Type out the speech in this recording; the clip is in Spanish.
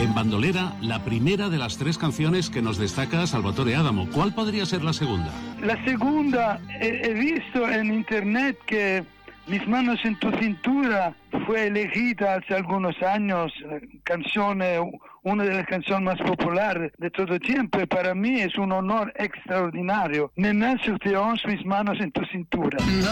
En Bandolera, la primera de las 3 canciones que nos destaca Salvatore Adamo. ¿Cuál podría ser la segunda? La segunda, he visto en internet que Mis manos en tu cintura fue elegida hace algunos años, una de las canciones más populares de todo tiempo, y para mí es un honor extraordinario. Nena, sur tes hanches, mis manos en tu cintura.